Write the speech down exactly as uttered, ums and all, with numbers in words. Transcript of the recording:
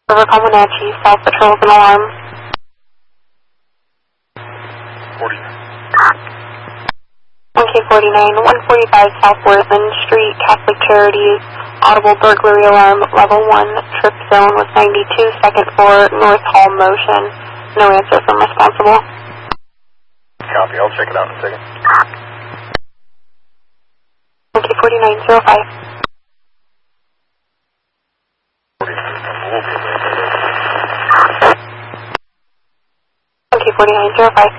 River Comanche, South Patrol with an alarm. forty. one K forty-nine, one forty-five South Worthman Street, Catholic Charities, audible burglary alarm, level one, trip zone with ninety-two, second floor, North Hall motion. No answer from responsible. Copy, I'll check it out in a second. one K forty-nine oh five. one K forty-nine oh five.